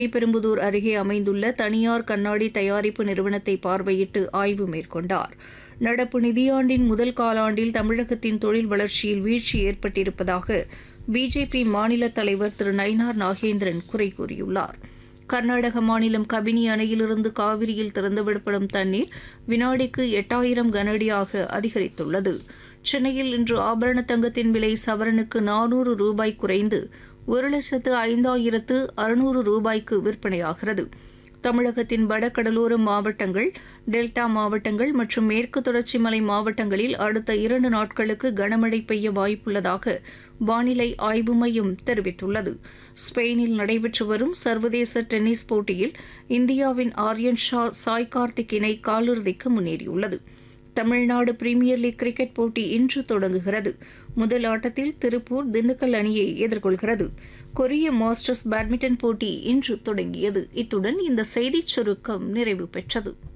ஸ்ரீபெரும்புதூர் அருகே அமைந்துள்ள தனியார் கண்ணாடி தயாரிப்பு நிறுவனத்தை பார்வையிட்டு ஆய்வு மேற்கொண்டார். நடப்பு நிதியாண்டின் முதல் காலாண்டில் தமிழகத்தின் தொழில் வளர்ச்சியில் வீழ்ச்சி ஏற்பட்டிருப்பதாக பிஜேபி மாநில தலைவர் திரு நயினார் நாகேந்திரன் குறை கூறியுள்ளார். கர்நாடக மாநிலம் கபினி அணையிலிருந்து காவிரியில் திறந்துவிடப்படும் தண்ணீர் வினாடிக்கு 8000 கனஅடியாக அதிகரித்துள்ளது. சென்னையில் இன்று ஆபரண தங்கத்தின் விலை சவரனுக்கு 400 ரூபாய் குறைந்து 1,05,600 ரூபாய்க்கு விற்பனையாகிறது. தமிழகத்தின் வடகடலோர மாவட்டங்கள், டெல்டா மாவட்டங்கள் மற்றும் மேற்கு தொடர்ச்சி மலை மாவட்டங்களில் அடுத்த 2 நாட்களுக்கு கனமழை பெய்ய வாய்ப்புள்ளதாக வானிலை ஆய்வு மையம் தெரிவித்துள்ளது. ஸ்பெயினில் நடைபெற்று வரும் சர்வதேச டென்னிஸ் போட்டியில் இந்தியாவின் ஆர்யன் ஷா, சாய் கார்த்திக் இணை காலிறுதிக்கு முன்னேறியுள்ளது. தமிழ்நாடு பிரீமியர் லீக் கிரிக்கெட் போட்டி இன்று தொடங்குகிறது. முதல் ஆட்டத்தில் திருப்பூர் திண்டுக்கல் அணியை எதிர்கொள்கிறது. கொரிய மாஸ்டர்ஸ் பேட்மிண்டன் போட்டி இன்று தொடங்கியது. இத்துடன் இந்த செய்திச் சுருக்கம் நிறைவு பெற்றது.